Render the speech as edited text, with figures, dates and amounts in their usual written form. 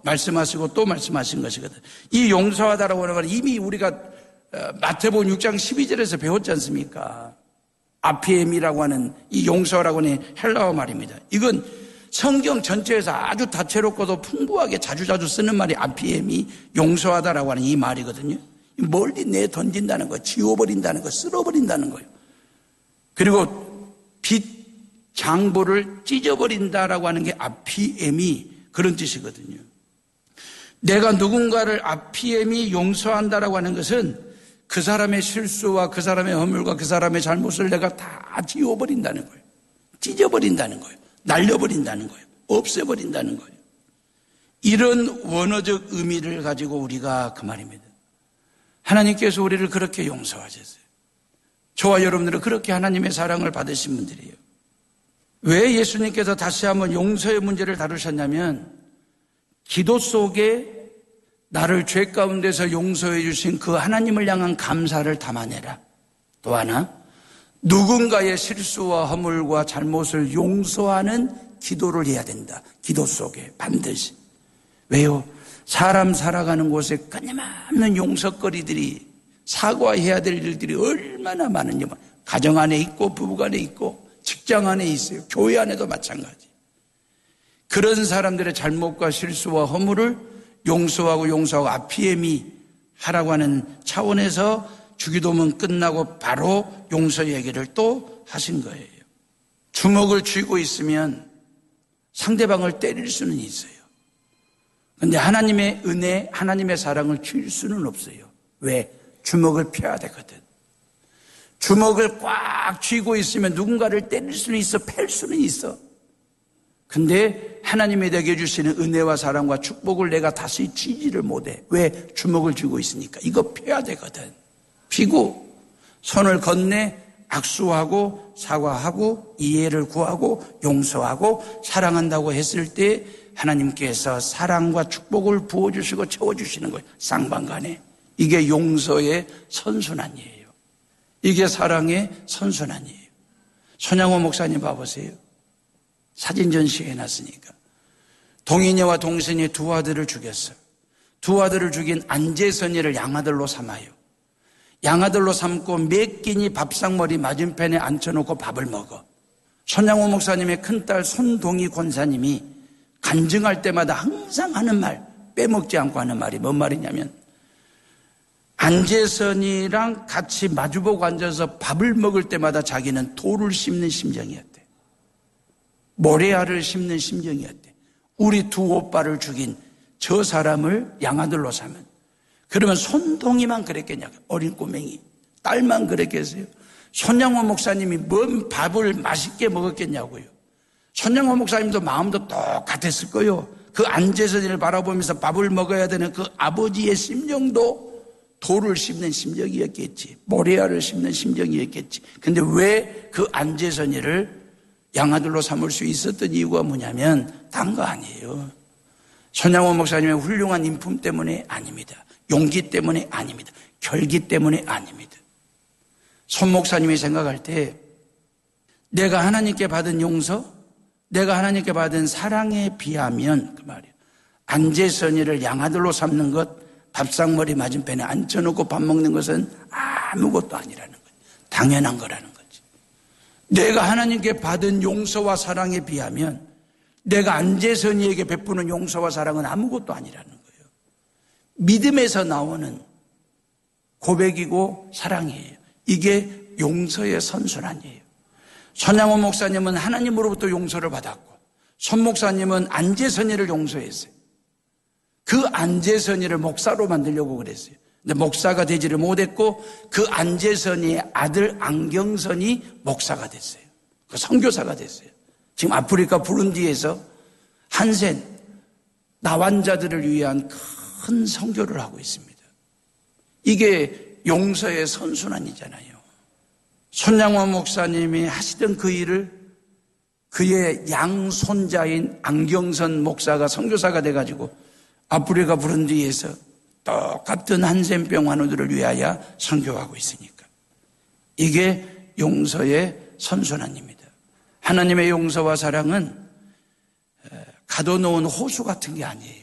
말씀하시고 또 말씀하신 것이거든. 이 용서하다라고 하는 건 이미 우리가 마태복음 6장 12절에서 배웠지 않습니까? 아피엠이라고 하는 이 용서라고 하는 헬라어 말입니다. 이건 성경 전체에서 아주 다채롭고도 풍부하게 자주자주 쓰는 말이 아피엠이 용서하다라고 하는 이 말이거든요. 멀리 내던진다는 거, 지워버린다는 거, 쓸어버린다는 거예요. 그리고 빛 장부를 찢어버린다라고 하는 게 아피엠이 그런 뜻이거든요. 내가 누군가를 아피엠이 용서한다라고 하는 것은 그 사람의 실수와 그 사람의 허물과 그 사람의 잘못을 내가 다 지워버린다는 거예요. 찢어버린다는 거예요. 날려버린다는 거예요. 없애버린다는 거예요. 이런 원어적 의미를 가지고 우리가 그 말입니다. 하나님께서 우리를 그렇게 용서하셨어요. 저와 여러분들은 그렇게 하나님의 사랑을 받으신 분들이에요. 왜 예수님께서 다시 한번 용서의 문제를 다루셨냐면 기도 속에 나를 죄 가운데서 용서해 주신 그 하나님을 향한 감사를 담아내라. 또 하나, 누군가의 실수와 허물과 잘못을 용서하는 기도를 해야 된다. 기도 속에 반드시. 왜요? 사람 살아가는 곳에 끊임없는 용서거리들이, 사과해야 될 일들이 얼마나 많은지, 가정 안에 있고 부부간에 있고 직장 안에 있어요. 교회 안에도 마찬가지. 그런 사람들의 잘못과 실수와 허물을 용서하고 아피엠이 하라고 하는 차원에서 주기도문 끝나고 바로 용서 얘기를 또 하신 거예요. 주먹을 쥐고 있으면 상대방을 때릴 수는 있어요. 그런데 하나님의 은혜, 하나님의 사랑을 줄 수는 없어요. 왜? 주먹을 펴야 되거든. 주먹을 꽉 쥐고 있으면 누군가를 때릴 수는 있어, 팰 수는 있어. 근데 하나님이 내게 주시는 은혜와 사랑과 축복을 내가 다시 쥐지를 못해. 왜? 주먹을 쥐고 있으니까. 이거 펴야 되거든. 피고 손을 건네 악수하고 사과하고 이해를 구하고 용서하고 사랑한다고 했을 때 하나님께서 사랑과 축복을 부어주시고 채워주시는 거예요. 쌍방간에. 이게 용서의 선순환이에요. 이게 사랑의 선순환이에요. 손양호 목사님 봐보세요. 사진 전시해놨으니까. 동인이와 동생이 두 아들을 죽였어요. 두 아들을 죽인 안재선이를 양아들로 삼아요. 양아들로 삼고 몇 끼니 밥상머리 맞은편에 앉혀놓고 밥을 먹어. 손양호 목사님의 큰딸 손동희 권사님이 간증할 때마다 항상 하는 말, 빼먹지 않고 하는 말이 뭔 말이냐면 안재선이랑 같이 마주보고 앉아서 밥을 먹을 때마다 자기는 돌을 씹는 심정이었대. 모래알을 씹는 심정이었대. 우리 두 오빠를 죽인 저 사람을 양아들로 삼은. 그러면 손동이만 그랬겠냐고. 어린 꼬맹이. 딸만 그랬겠어요. 손양호 목사님이 뭔 밥을 맛있게 먹었겠냐고요. 손양호 목사님도 마음도 똑같았을 거예요. 그 안재선이를 바라보면서 밥을 먹어야 되는 그 아버지의 심정도 돌을 씹는 심정이었겠지. 모래알을 씹는 심정이었겠지. 근데 왜 그 안재선이를 양아들로 삼을 수 있었던 이유가 뭐냐면 딴 거 아니에요. 손양호 목사님의 훌륭한 인품 때문에 아닙니다. 용기 때문에 아닙니다. 결기 때문에 아닙니다. 손 목사님이 생각할 때 내가 하나님께 받은 용서, 내가 하나님께 받은 사랑에 비하면 그 말이에요. 안재선이를 양아들로 삼는 것, 밥상머리 맞은편에 앉혀놓고 밥 먹는 것은 아무것도 아니라는 거예요. 당연한 거라는 거지. 내가 하나님께 받은 용서와 사랑에 비하면 내가 안재선이에게 베푸는 용서와 사랑은 아무것도 아니라는 거예요. 믿음에서 나오는 고백이고 사랑이에요. 이게 용서의 선순환이에요. 손양호 목사님은 하나님으로부터 용서를 받았고 손 목사님은 안재선이를 용서했어요. 그 안재선이를 목사로 만들려고 그랬어요. 근데 목사가 되지를 못했고 그 안재선이의 아들 안경선이 목사가 됐어요. 그 선교사가 됐어요. 지금 아프리카 부룬디에서 한센 나환자들을 위한 큰 선교를 하고 있습니다. 이게 용서의 선순환이잖아요. 손양호 목사님이 하시던 그 일을 그의 양손자인 안경선 목사가 선교사가 돼가지고 아프리카 부룬디에서 똑같은 한센병 환우들을 위하여 선교하고 있으니까. 이게 용서의 선순환입니다. 하나님의 용서와 사랑은 가둬놓은 호수 같은 게 아니에요.